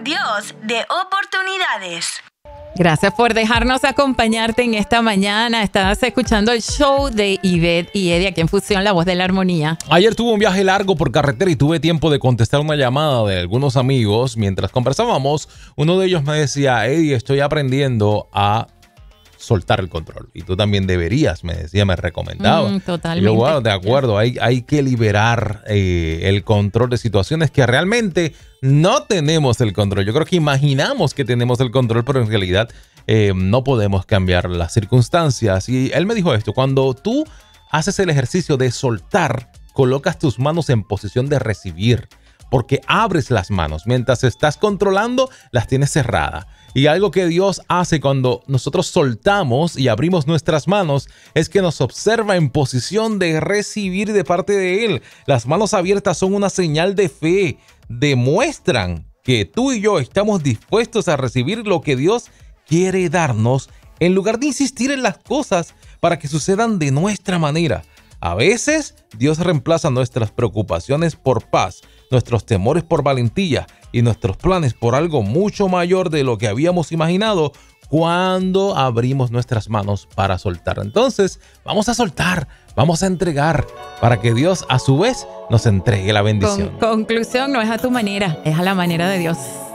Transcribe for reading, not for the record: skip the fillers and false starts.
Dios de oportunidades. Gracias por dejarnos acompañarte en esta mañana. Estás escuchando el show de Ivette y Eddie aquí en Fusión, la voz de la armonía. Ayer tuve un viaje largo por carretera y tuve tiempo de contestar una llamada de algunos amigos. Mientras conversábamos, uno de ellos me decía, Eddie, estoy aprendiendo a soltar el control. Y tú también deberías, me decía, me recomendaba. Totalmente. Y yo, bueno, de acuerdo, hay que liberar el control de situaciones que realmente no tenemos el control. Yo creo que imaginamos que tenemos el control, pero en realidad no podemos cambiar las circunstancias. Y él me dijo esto, cuando tú haces el ejercicio de soltar, colocas tus manos en posición de recibir, porque abres las manos. Mientras estás controlando, las tienes cerradas. Y algo que Dios hace cuando nosotros soltamos y abrimos nuestras manos es que nos observa en posición de recibir de parte de Él. Las manos abiertas son una señal de fe. Demuestran que tú y yo estamos dispuestos a recibir lo que Dios quiere darnos en lugar de insistir en las cosas para que sucedan de nuestra manera. A veces Dios reemplaza nuestras preocupaciones por paz, nuestros temores por valentía y nuestros planes por algo mucho mayor de lo que habíamos imaginado cuando abrimos nuestras manos para soltar. Entonces, vamos a soltar, vamos a entregar para que Dios a su vez nos entregue la bendición. Conclusión, no es a tu manera, es a la manera de Dios.